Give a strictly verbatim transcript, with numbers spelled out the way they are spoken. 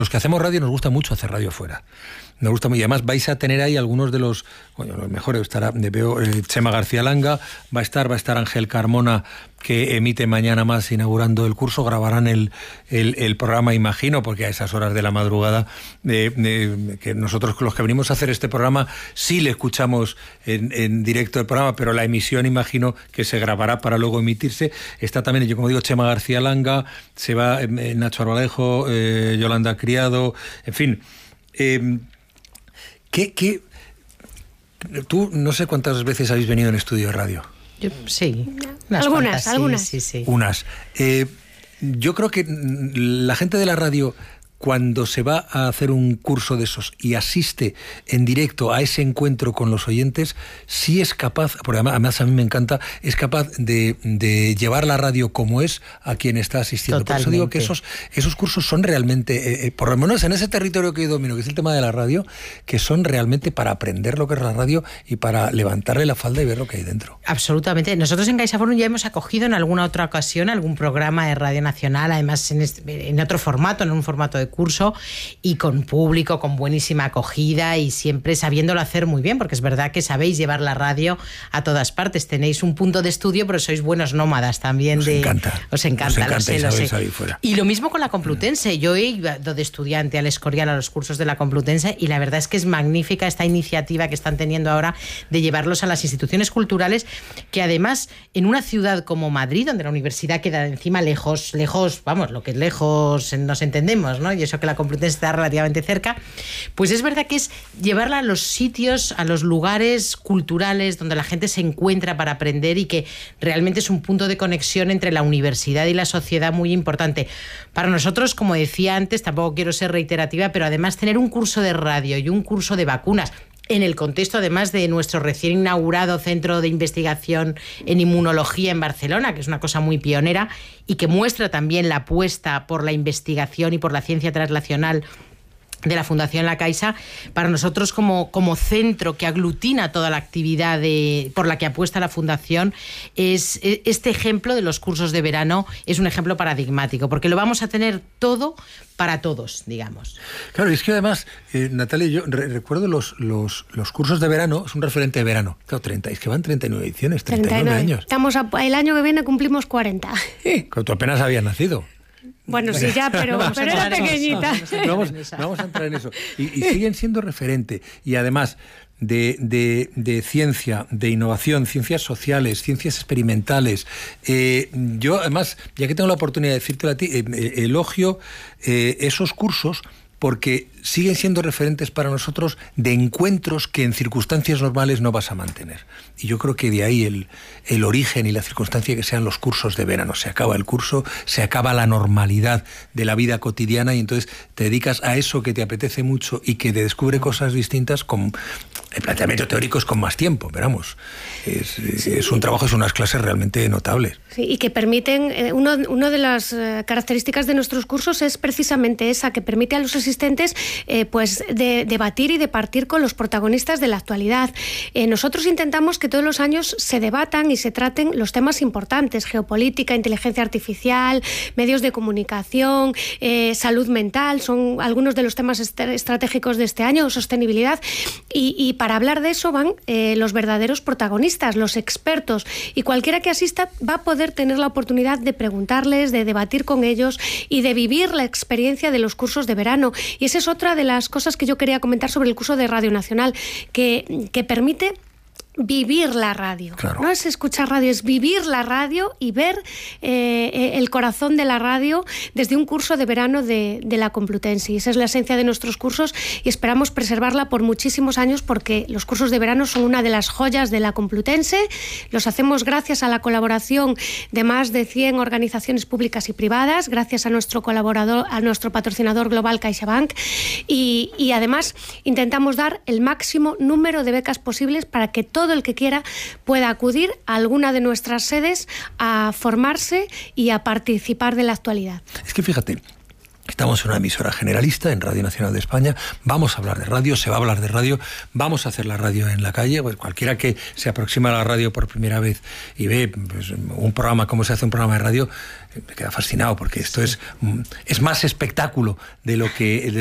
Los que hacemos radio nos gusta mucho hacer radio fuera. Nos gusta mucho. Y además vais a tener ahí algunos de los, bueno, los mejores. Estará, veo eh, Chema García Langa, va a estar, va a estar Ángel Carmona, que emite mañana más inaugurando el curso. Grabarán el, el, el programa, imagino, porque a esas horas de la madrugada, eh, eh, que nosotros los que venimos a hacer este programa sí le escuchamos en, en directo el programa, pero la emisión imagino que se grabará para luego emitirse. Está también, yo como digo, Chema García Langa, se va eh, Nacho Arbalejo, eh, Yolanda Criado, en fin. Eh, ¿qué, qué? Tú no sé cuántas veces habéis venido en estudio de radio. Yo, sí, unas algunas, cuantas, algunas. Sí, sí, sí. Unas. Eh, yo creo que la gente de la radio, cuando se va a hacer un curso de esos y asiste en directo a ese encuentro con los oyentes, sí es capaz, porque además a mí me encanta, es capaz de, de llevar la radio como es a quien está asistiendo. Totalmente. Por eso digo que esos, esos cursos son realmente, eh, por lo menos en ese territorio que yo domino, que es el tema de la radio, que son realmente para aprender lo que es la radio y para levantarle la falda y ver lo que hay dentro. Absolutamente. Nosotros en CaixaForum ya hemos acogido en alguna otra ocasión algún programa de Radio Nacional, además en, este, en otro formato, en un formato de curso, y con público, con buenísima acogida y siempre sabiéndolo hacer muy bien, porque es verdad que sabéis llevar la radio a todas partes. Tenéis un punto de estudio, pero sois buenos nómadas también. Os de, encanta. Os encanta, Os encanta, lo sé, lo sé. Salir fuera. Y lo mismo con la Complutense. Yo he ido de estudiante al Escorial a los cursos de la Complutense y la verdad es que es magnífica esta iniciativa que están teniendo ahora de llevarlos a las instituciones culturales, que además en una ciudad como Madrid, donde la universidad queda encima lejos, lejos, vamos, lo que es lejos nos entendemos, ¿no? Y eso que la Complutense está relativamente cerca, pues es verdad que es llevarla a los sitios, a los lugares culturales donde la gente se encuentra para aprender y que realmente es un punto de conexión entre la universidad y la sociedad muy importante. Para nosotros, como decía antes, tampoco quiero ser reiterativa, pero además tener un curso de radio y un curso de vacunas, en el contexto además de nuestro recién inaugurado Centro de Investigación en Inmunología en Barcelona, que es una cosa muy pionera y que muestra también la apuesta por la investigación y por la ciencia translacional de la Fundación La Caixa, para nosotros como, como centro que aglutina toda la actividad de, por la que apuesta la Fundación, es este ejemplo de los cursos de verano es un ejemplo paradigmático, porque lo vamos a tener todo para todos, digamos. Claro, es que además, eh, Natalia, yo re recuerdo los, los, los cursos de verano, es un referente de verano. Claro, treinta, es que van treinta y nueve ediciones, treinta y nueve años. Estamos a, el año que viene cumplimos cuarenta. Sí, tú apenas habías nacido. Bueno, sí, ya, pero, pero era pequeñita. Vamos, vamos a entrar en eso. Y, y siguen siendo referente. Y además de, de, de ciencia, de innovación, ciencias sociales, ciencias experimentales. Eh, yo, además, ya que tengo la oportunidad de decírtelo a ti, eh, eh, elogio eh, esos cursos porque siguen siendo referentes para nosotros de encuentros que en circunstancias normales no vas a mantener. Y yo creo que de ahí el, el origen y la circunstancia que sean los cursos de verano. Se acaba el curso, se acaba la normalidad de la vida cotidiana y entonces te dedicas a eso que te apetece mucho y que te descubre cosas distintas con el planteamiento teórico es con más tiempo, pero vamos, es, sí. es un trabajo, es unas clases realmente notables. Sí, y que permiten, eh, uno, uno de las eh, características de nuestros cursos es precisamente esa, que permite a los asistentes eh, pues de, debatir y departir con los protagonistas de la actualidad. Eh, nosotros intentamos que todos los años se debatan y se traten los temas importantes, geopolítica, inteligencia artificial, medios de comunicación, eh, salud mental, son algunos de los temas est estratégicos de este año, sostenibilidad, y, y para hablar de eso van eh, los verdaderos protagonistas, los expertos, y cualquiera que asista va a poder tener la oportunidad de preguntarles, de debatir con ellos y de vivir la experiencia de los cursos de verano. Y esa es otra de las cosas que yo quería comentar sobre el curso de Radio Nacional, que, que permite vivir la radio. Claro. No es escuchar radio, es vivir la radio y ver eh, el corazón de la radio desde un curso de verano de, de la Complutense. Y esa es la esencia de nuestros cursos y esperamos preservarla por muchísimos años porque los cursos de verano son una de las joyas de la Complutense. Los hacemos gracias a la colaboración de más de cien organizaciones públicas y privadas, gracias a nuestro colaborador, a nuestro patrocinador global CaixaBank, y, y además intentamos dar el máximo número de becas posibles para que todo todo el que quiera pueda acudir a alguna de nuestras sedes a formarse y a participar de la actualidad. Es que fíjate, Estamos en una emisora generalista, en Radio Nacional de España. Vamos a hablar de radio, se va a hablar de radio. Vamos a hacer la radio en la calle. Pues cualquiera que se aproxima a la radio por primera vez y ve pues, un programa, cómo se hace un programa de radio, me queda fascinado, porque esto es, es más espectáculo de lo que... De